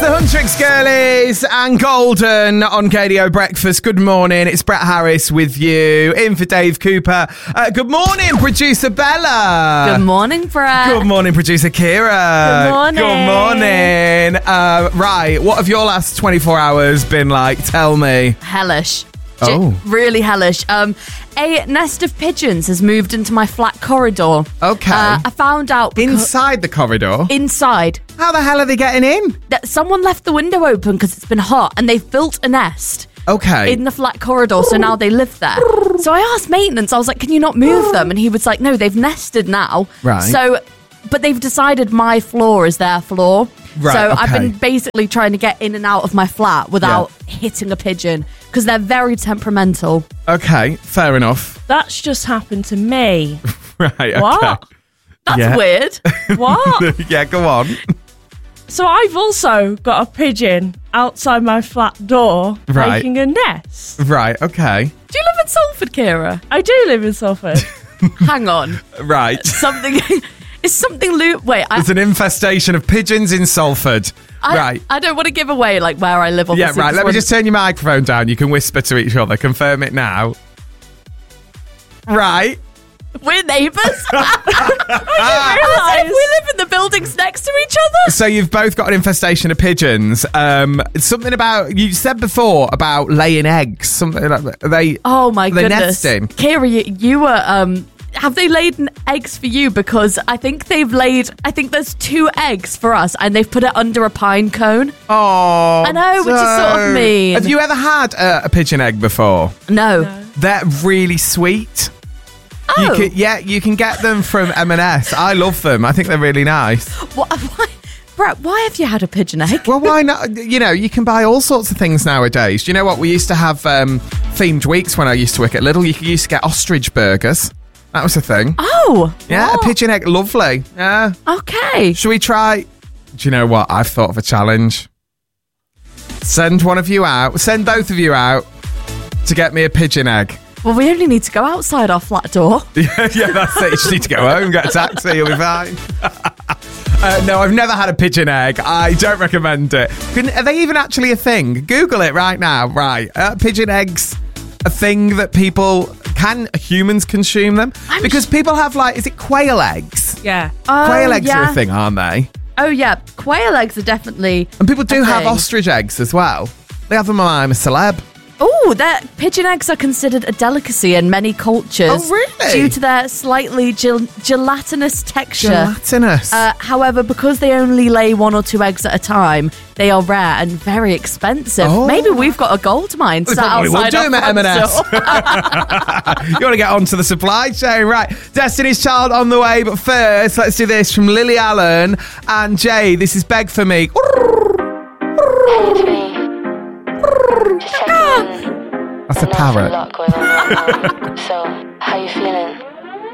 the Huntrix Girlies and Golden on KDO Breakfast. Good morning. It's Brett Harris with you. In for Dave Cooper. Good morning, producer Bella. Good morning, Brett. Good morning, producer Kira. Good morning. Good morning. Right, what have your last 24 hours been like? Tell me. Hellish. Oh. Really hellish. A nest of pigeons has moved into my flat corridor. Okay. I found out... Inside the corridor? Inside. How the hell are they getting in? That someone left the window open because it's been hot and they've built a nest. Okay. In the flat corridor, so now they live there. So I asked maintenance, I was like, can you not move them? And he was like, no, they've nested now. Right. So, but they've decided my floor is their floor. Right, so okay. I've been basically trying to get in and out of my flat without hitting a pigeon because they're very temperamental. Okay, fair enough. That's just happened to me. Right, okay. What? That's Yeah. weird. What? Yeah, go on. So I've also got a pigeon outside my flat door Right. making a nest. Right, okay. Do you live in Salford, Kira? I do live in Salford. Hang on. Right. Something... Is something... Wait, There's an infestation of pigeons in Salford. Right. I don't want to give away like where I live. Yeah, Obviously, right. Let me just turn your microphone down. You can whisper to each other. Confirm it now. Right. We're neighbours. We live in the buildings next to each other. So you've both got an infestation of pigeons. Something about... You said before about laying eggs. Something like they... Oh my they're goodness, nesting. Kira, you were. Have they laid eggs for you? Because I think they've laid. I think there's 2 eggs for us, and they've put it under a pine cone. Oh, I know, which is sort of mean. Have you ever had a pigeon egg before? No. They're really sweet. Oh. You can get them from M&S. I love them. I think they're really nice. Why, Brett? Why have you had a pigeon egg? Well, why not? You know, you can buy all sorts of things nowadays. Do you know what? We used to have themed weeks when I used to work at Lidl. You used to get ostrich burgers. That was a thing. Oh. Yeah, what? a pigeon egg. Lovely. Yeah. Okay. Should we try? Do you know what? I've thought of a challenge. Send one of you out. Send both of you out to get me a pigeon egg. Well, we only need to go outside our flat door. Yeah, that's it. You just need to go home, get a taxi, you'll be fine. No, I've never had a pigeon egg. I don't recommend it. Are they even actually a thing? Google it right now. Right. Pigeon eggs, a thing that humans consume them? Because people have is it quail eggs? Yeah. Quail eggs are a thing, aren't they? Oh, yeah. Quail eggs are definitely... And people do a have thing. ostrich eggs as well. They have them on I'm a Celeb. Oh, pigeon eggs are considered a delicacy in many cultures. Oh, really? Due to their slightly gelatinous texture. Gelatinous. However, because they only lay 1 or 2 eggs at a time, they are rare and very expensive. Oh. Maybe we've got a gold mine We sat probably will outside do our them at front M&S. door. You want to get onto the supply chain, right? Destiny's Child on the way, but first, let's do this from Lily Allen and Jay. This is Beg For Me. It's me. Just checking in. That's a Been parrot. a lot going on. So, how you feeling?